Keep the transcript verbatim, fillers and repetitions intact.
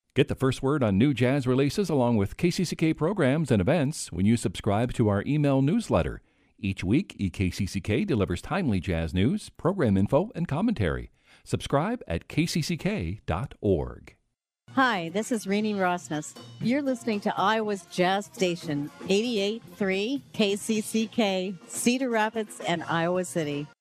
Get the first word on new jazz releases along with K C C K programs and events when you subscribe to our email newsletter. Each week, E K C C K delivers timely jazz news, program info, and commentary. Subscribe at k c c k dot org. Hi, this is Rini Rosnes. You're listening to Iowa's Jazz Station, eighty-eight point three K C C K, Cedar Rapids and Iowa City.